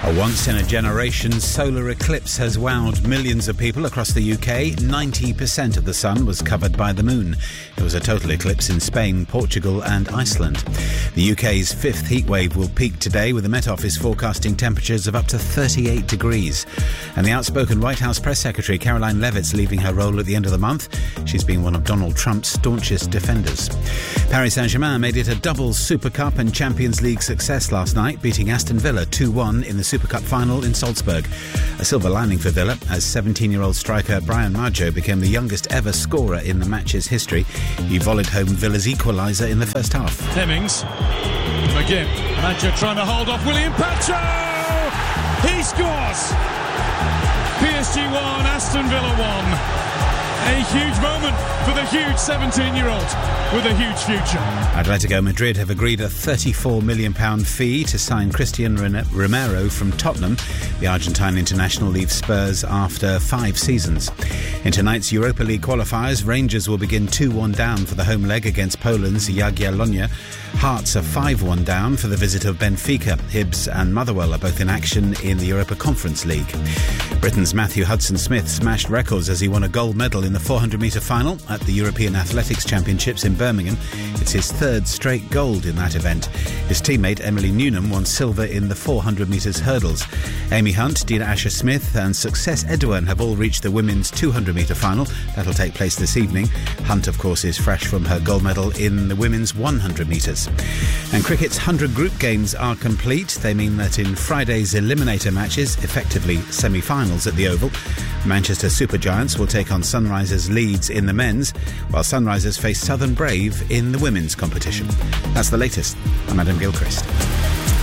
A once-in-a-generation solar eclipse has wowed millions of people across the UK. 90% of the sun was covered by the moon. It was a total eclipse in Spain, Portugal and Iceland. The UK's fifth heatwave will peak today, with the Met Office forecasting temperatures of up to 38 degrees. And the outspoken White House Press Secretary Caroline Leavitt's leaving her role at the end of the month. She's been one of Donald Trump's staunchest defenders. Paris Saint-Germain made it a double Super Cup and Champions League success last night, beating Aston Villa 2-1 in the Super Cup final in Salzburg. A silver lining for Villa, as 17-year-old striker Brian Maggio became the youngest ever scorer in the match's history. He volleyed home Villa's equaliser in the first half. Hemmings, again, Maggio trying to hold off William Pacho! He scores! PSG 1, Aston Villa 1. A huge moment for the huge 17-year-old with a huge future. Atletico Madrid have agreed a £34 million fee to sign Christian Romero from Tottenham. The Argentine international leaves Spurs after 5 seasons. In tonight's Europa League qualifiers, Rangers will begin 2-1 down for the home leg against Poland's Jagiellonia. Hearts are 5-1 down for the visit of Benfica. Hibs and Motherwell are both in action in the Europa Conference League. Britain's Matthew Hudson-Smith smashed records as he won a gold medal in the 400-metre final at the European Athletics Championships in Birmingham. It's his third straight gold in that event. His teammate Emily Newnham won silver in the 400 metres hurdles. Amy Hunt, Dina Asher-Smith and Success Edouin have all reached the women's 200-metre final. That'll take place this evening. Hunt, of course, is fresh from her gold medal in the women's 100 metres. And cricket's 100 group games are complete. They mean that in Friday's eliminator matches, effectively semi-finals at the Oval, Manchester Supergiants will take on Sunrisers Leeds in the men's, while Sunrisers face Southern Brave in the women's competition. That's the latest. I'm Adam Gilchrist.